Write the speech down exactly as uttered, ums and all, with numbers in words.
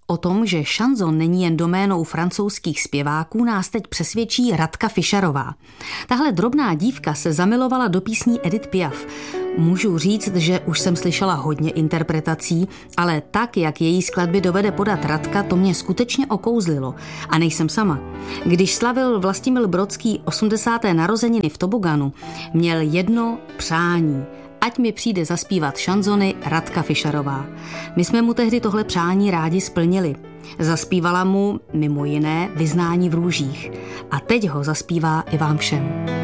O tom, že šanzon není jen doménou francouzských zpěváků, nás teď přesvědčí Radka Fišarová. Tahle drobná dívka se zamilovala do písní Edith Piaf. Můžu říct, že už jsem slyšela hodně interpretací, ale tak, jak její skladby dovede podat Radka, to mě skutečně okouzlilo. A nejsem sama. Když slavil Vlastimil Brodský osmdesáté narozeniny v Toboganu, měl jedno přání. Ať mi přijde zaspívat šanzony Radka Fišarová. My jsme mu tehdy tohle přání rádi splnili. Zaspívala mu, mimo jiné, Vyznání v růžích. A teď ho zaspívá i vám všem.